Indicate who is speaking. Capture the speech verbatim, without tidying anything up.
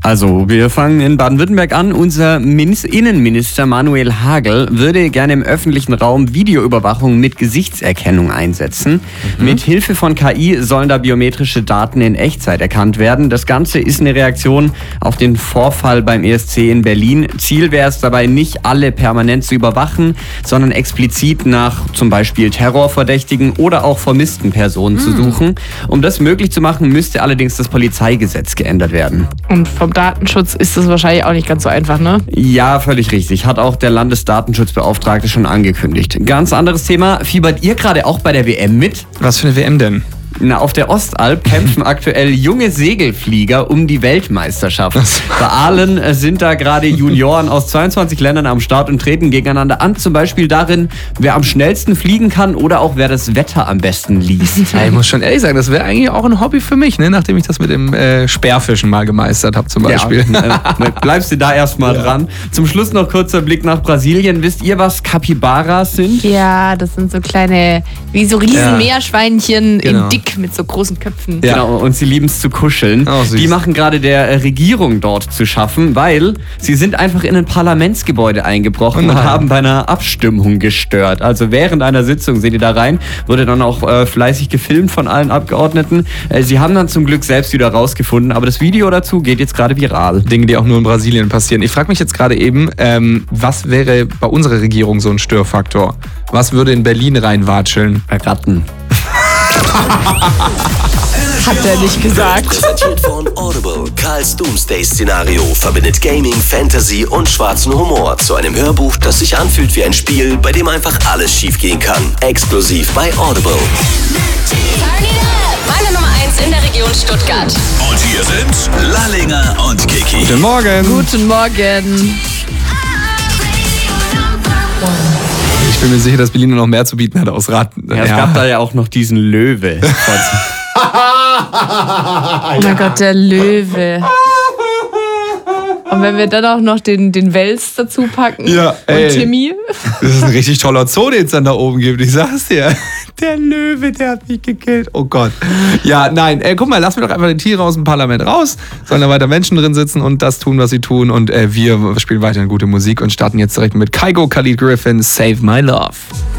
Speaker 1: Also, wir fangen in Baden-Württemberg an. Unser Minis- Innenminister Manuel Hagel würde gerne im öffentlichen Raum Videoüberwachung mit Gesichtserkennung einsetzen. Mhm. Mit Hilfe von K I sollen da biometrische Daten in Echtzeit erkannt werden. Das Ganze ist eine Reaktion auf den Vorfall beim E S C in Berlin. Ziel wäre es dabei, nicht alle permanent zu überwachen, sondern explizit nach zum Beispiel Terrorverdächtigen oder auch vermissten Personen mhm. zu suchen. Um das möglich zu machen, müsste allerdings das Polizeigesetz geändert werden.
Speaker 2: Und vom Datenschutz ist das wahrscheinlich auch nicht ganz so einfach, ne?
Speaker 1: Ja, völlig richtig. Hat auch der Landesdatenschutzbeauftragte schon angekündigt. Ganz anderes Thema. Fiebert ihr gerade auch bei der W M mit?
Speaker 3: Was für eine W M denn?
Speaker 1: Na, auf der Ostalb kämpfen aktuell junge Segelflieger um die Weltmeisterschaft. Bei Aalen sind da gerade Junioren aus zweiundzwanzig Ländern am Start und treten gegeneinander an. Zum Beispiel darin, wer am schnellsten fliegen kann oder auch wer das Wetter am besten liest.
Speaker 3: Ja, ich muss schon ehrlich sagen, das wäre eigentlich auch ein Hobby für mich, ne? Nachdem ich das mit dem äh, Speerfischen mal gemeistert habe zum Beispiel.
Speaker 1: Ja, äh, bleibst du da erstmal ja. dran. Zum Schluss noch kurzer Blick nach Brasilien. Wisst ihr, was Capybaras sind?
Speaker 2: Ja, das sind so kleine, wie so riesen ja. Meerschweinchen
Speaker 3: genau.
Speaker 2: in dick mit so großen Köpfen.
Speaker 1: Ja. Genau, und sie lieben es zu kuscheln.
Speaker 3: Oh,
Speaker 1: die machen gerade der Regierung dort zu schaffen, weil sie sind einfach in ein Parlamentsgebäude eingebrochen oh und haben bei einer Abstimmung gestört. Also während einer Sitzung sind die da rein, wurde dann auch äh, fleißig gefilmt von allen Abgeordneten. Äh, sie haben dann zum Glück selbst wieder rausgefunden, aber das Video dazu geht jetzt gerade viral.
Speaker 3: Dinge, die auch nur in Brasilien passieren. Ich frage mich jetzt gerade eben, ähm, was wäre bei unserer Regierung so ein Störfaktor? Was würde in Berlin reinwatscheln?
Speaker 1: Ratten.
Speaker 2: Hat er nicht gesagt.
Speaker 4: Präsentiert von Audible. Karls Doomsday-Szenario verbindet Gaming, Fantasy und schwarzen Humor zu einem Hörbuch, das sich anfühlt wie ein Spiel, bei dem einfach alles schiefgehen kann. Exklusiv bei Audible.
Speaker 5: Meine Nummer eins in der Region Stuttgart.
Speaker 6: Und hier sind Lallinger und Kiki.
Speaker 3: Guten Morgen.
Speaker 2: Guten Morgen.
Speaker 3: Ich bin mir sicher, dass Berlin noch mehr zu bieten hat aus Ratten.
Speaker 1: Ja, es ja. gab da ja auch noch diesen Löwe.
Speaker 2: Oh mein Gott, der Löwe. Und wenn wir dann auch noch den, den Wels dazu packen
Speaker 3: ja, ey,
Speaker 2: und Timmy.
Speaker 3: Das ist ein richtig toller Zoo, den es dann da oben gibt. Ich sag's dir. Der Löwe, der hat mich gekillt. Oh Gott. Ja, nein, ey, guck mal, lass mir doch einfach die Tiere aus dem Parlament raus. Sollen da weiter Menschen drin sitzen und das tun, was sie tun. Und äh, wir spielen weiterhin gute Musik und starten jetzt direkt mit Kygo, Khalid Griffin, Save My Love.